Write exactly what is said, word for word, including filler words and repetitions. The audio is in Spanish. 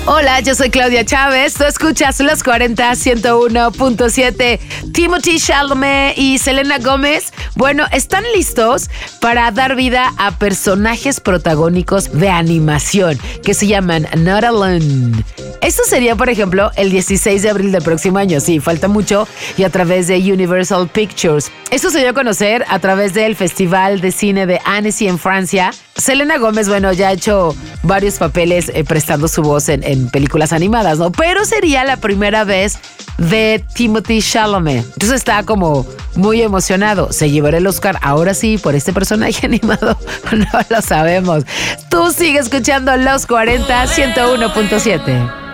Hola, yo soy Claudia Chávez. Tú escuchas Los cuarenta, ciento uno punto siete. Timothée Chalamet y Selena Gómez, bueno, están listos para dar vida a personajes protagónicos de animación que se llaman Not Alone. Esto sería, por ejemplo, el dieciséis de abril del próximo año. Sí, falta mucho. Y a través de Universal Pictures. Esto se dio a conocer a través del Festival de Cine de Annecy en Francia. Selena Gómez, bueno, ya ha hecho varios papeles eh, prestando su voz en, en películas animadas, ¿no? Pero sería la primera vez de Timothée Chalamet. Entonces está como muy emocionado. ¿Se llevará el Oscar ahora sí por este personaje animado? No lo sabemos. Tú sigue escuchando Los cuarenta, ciento uno punto siete.